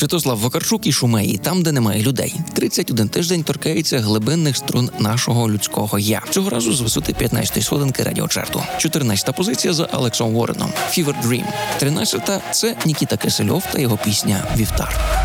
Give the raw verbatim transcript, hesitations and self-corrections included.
Святослав Вакарчук і Шумеї, там, де немає людей. тридцять один тиждень торкається глибинних струн нашого людського «я». Цього разу з висоти п'ятнадцятої сходинки радіочарту. чотирнадцята позиція за Алексом Уореном. Fever Dream. тринадцята – це Нікіта Кисельов та його пісня «Вівтар».